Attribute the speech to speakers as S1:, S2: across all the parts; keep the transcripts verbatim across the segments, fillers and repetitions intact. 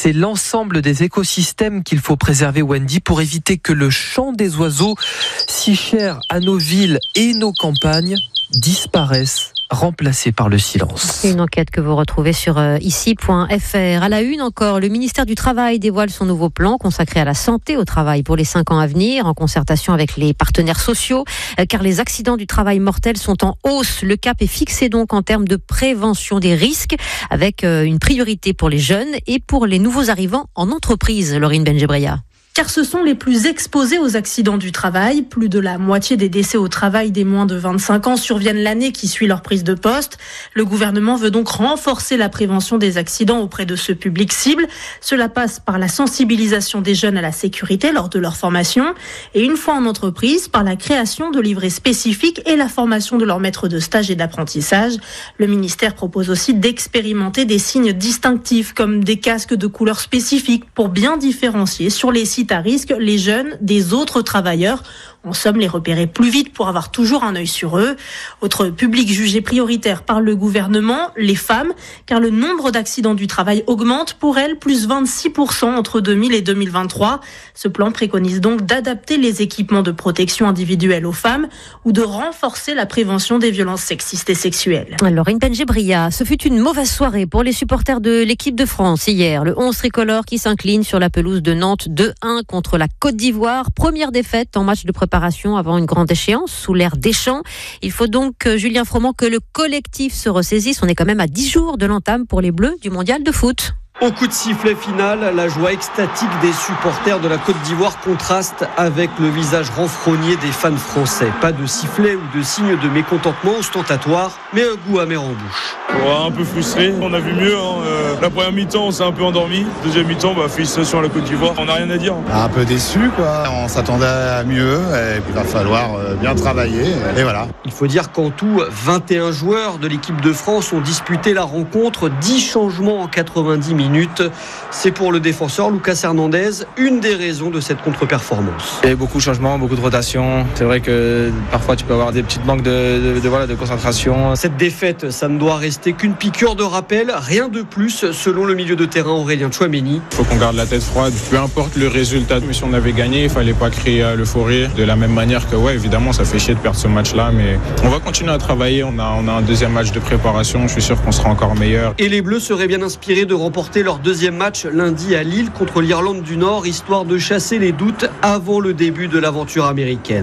S1: c'est l'ensemble des écosystèmes qu'il faut préserver, Wendy, pour éviter que le chant des oiseaux, si cher à nos villes et nos campagnes, disparaisse, remplacé par le silence.
S2: Une enquête que vous retrouvez sur euh, ici point f r. À la une encore, le ministère du Travail dévoile son nouveau plan consacré à la santé au travail pour les cinq ans à venir, en concertation avec les partenaires sociaux, euh, car les accidents du travail mortels sont en hausse. Le cap est fixé donc en termes de prévention des risques, avec euh, une priorité pour les jeunes et pour les nouveaux arrivants en entreprise. Laurine Benjebreya.
S3: Car ce sont les plus exposés aux accidents du travail. Plus de la moitié des décès au travail des moins de vingt-cinq ans surviennent l'année qui suit leur prise de poste. Le gouvernement veut donc renforcer la prévention des accidents auprès de ce public cible. Cela passe par la sensibilisation des jeunes à la sécurité lors de leur formation et une fois en entreprise, par la création de livrets spécifiques et la formation de leurs maîtres de stage et d'apprentissage. Le ministère propose aussi d'expérimenter des signes distinctifs comme des casques de couleur spécifique pour bien différencier sur les sites à risque les jeunes des autres travailleurs. En somme, les repérer plus vite pour avoir toujours un œil sur eux. Autre public jugé prioritaire par le gouvernement, les femmes, car le nombre d'accidents du travail augmente pour elles, plus vingt-six pour cent entre deux mille et deux mille vingt-trois. Ce plan préconise donc d'adapter les équipements de protection individuelle aux femmes ou de renforcer la prévention des violences sexistes et sexuelles.
S2: Laurine Benjebreya, ce fut une mauvaise soirée pour les supporters de l'équipe de France hier. Le onze tricolore qui s'incline sur la pelouse de Nantes deux un contre la Côte d'Ivoire. Première défaite en match de préparation avant une grande échéance sous l'ère Deschamps. Il faut donc, Julien Froment, que le collectif se ressaisisse. On est quand même à dix jours de l'entame pour les Bleus du mondial de foot.
S4: Au coup de sifflet final, la joie extatique des supporters de la Côte d'Ivoire contraste avec le visage renfrogné des fans français. Pas de sifflet ou de signe de mécontentement ostentatoire, mais un goût amer en bouche.
S5: Ouais, un peu frustré, on a vu mieux. Hein. Euh, la première mi-temps, on s'est un peu endormi. Deuxième mi-temps, bah, félicitations à la Côte d'Ivoire. On n'a rien à dire.
S6: Un peu déçu, quoi. On s'attendait à mieux et puis il va falloir bien travailler. Et voilà.
S4: Il faut dire qu'en tout, vingt et un joueurs de l'équipe de France ont disputé la rencontre. dix changements en quatre-vingt-dix minutes. C'est pour le défenseur Lucas Hernandez une des raisons de cette contre-performance.
S7: Il y a beaucoup de changements, beaucoup de rotations. C'est vrai que parfois tu peux avoir des petites manques de, de, de, voilà, de concentration.
S4: Cette défaite, ça ne doit rester qu'une piqûre de rappel, rien de plus selon le milieu de terrain Aurélien Tchouaméni.
S5: Il faut qu'on garde la tête froide, peu importe le résultat. Mais si on avait gagné, il ne fallait pas créer l'euphorie. De la même manière que, ouais, évidemment, ça fait chier de perdre ce match-là, mais on va continuer à travailler. On a, on a un deuxième match de préparation, je suis sûr qu'on sera encore meilleur.
S4: Et les Bleus seraient bien inspirés de remporter leur deuxième match lundi à Lille contre l'Irlande du Nord, histoire de chasser les doutes avant le début de l'aventure américaine.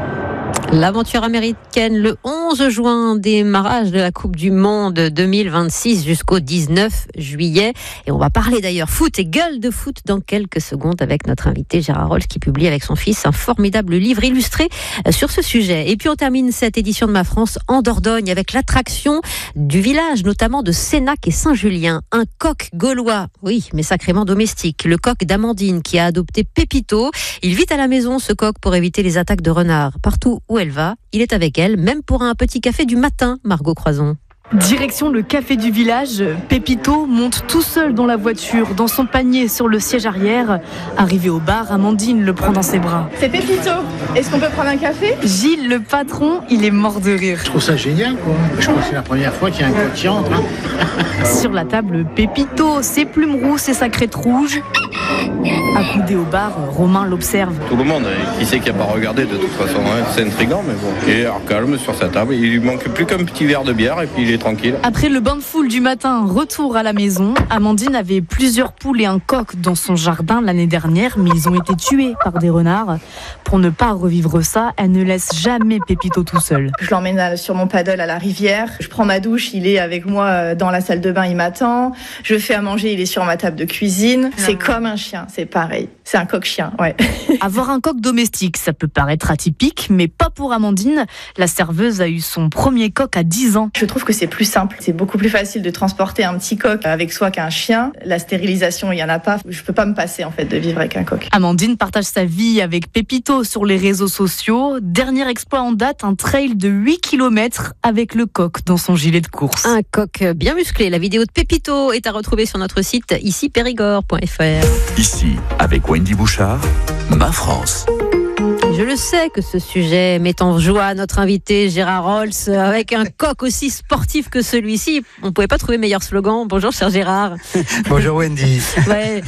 S2: L'aventure américaine le onze juin, démarrage de la Coupe du Monde deux mille vingt-six jusqu'au dix-neuf juillet. Et on va parler d'ailleurs foot et gueule de foot dans quelques secondes avec notre invité Gérard Rolls qui publie avec son fils un formidable livre illustré sur ce sujet. Et puis on termine cette édition de Ma France en Dordogne avec l'attraction du village, notamment de Sénac et Saint-Julien. Un coq gaulois, oui, mais sacrément domestique. Le coq d'Amandine qui a adopté Pépito. Il vit à la maison, ce coq, pour éviter les attaques de renards. Partout où elle va, il est avec elle, même pour un petit café du matin, Margot Croison.
S8: Direction le café du village, Pépito monte tout seul dans la voiture, dans son panier sur le siège arrière. Arrivé au bar, Amandine le prend dans ses bras.
S9: C'est Pépito, est-ce qu'on peut prendre un café ?
S8: Gilles, le patron, il est mort de rire.
S10: Je trouve ça génial, quoi. Je crois que c'est la première fois qu'il y a un coq qui entre. Hein.
S8: Sur la table, Pépito, ses plumes rousses et sa crête rouge. Accoudé au bar, Romain l'observe.
S11: Tout le monde, qui sait qu'il n'y a pas regardé de toute façon, hein. C'est intriguant, mais bon. Il est alors calme sur sa table, il lui manque plus qu'un petit verre de bière et puis il est tranquille.
S8: Après le bain de foule du matin, retour à la maison. Amandine avait plusieurs poules et un coq dans son jardin l'année dernière, mais ils ont été tués par des renards. Pour ne pas revivre ça, elle ne laisse jamais Pépito tout seul.
S9: Je l'emmène sur mon paddle à la rivière. Je prends ma douche, il est avec moi dans la salle de bain, il m'attend. Je fais à manger, il est sur ma table de cuisine. C'est comme un chien, c'est pareil. C'est un coq-chien, ouais.
S8: Avoir un coq domestique, ça peut paraître atypique, mais pas pour Amandine. La serveuse a eu son premier coq à dix ans.
S9: Je trouve que c'est plus simple. C'est beaucoup plus facile de transporter un petit coq avec soi qu'un chien. La stérilisation, il n'y en a pas. Je peux pas me passer, en fait, de vivre avec un coq.
S8: Amandine partage sa vie avec Pépito sur les réseaux sociaux. Dernier exploit en date, un trail de huit kilomètres avec le coq dans son gilet de course.
S2: Un coq bien musclé. La vidéo de Pépito est à retrouver sur notre site ici périgord point f r.
S12: Ici, avec Wendy Bouchard, Ma France.
S2: Je le sais que ce sujet met en joie notre invité Gérard Rolls. Avec un coq aussi sportif que celui-ci, on ne pouvait pas trouver meilleur slogan. Bonjour cher Gérard.
S13: Bonjour Wendy.
S2: Ouais.